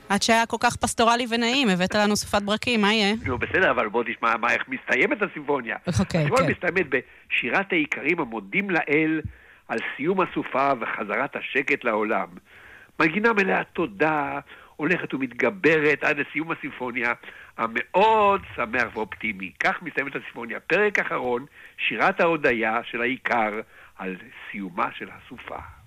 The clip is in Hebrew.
עד שהיה כל כך פסטורלי ונעים, הבאת לנו סופת ברקים, מה יהיה? נו, בסדר, אבל בוא תשמע איך מסתיימת הסימפוניה. אוקיי, הסימפוניה כן. מסתיימת בשירת העיקרים המודים לאל על סיום הסופה וחזרת השקט לעולם. מנגינה מלאה תודה, הולכת ומתגברת עד לסיום הסימפוניה המאוד שמח ואופטימי. כך מסתיימת הסימפוניה. פרק אחרון, שירת ההודיה של העיקר על סיומה של הסופה.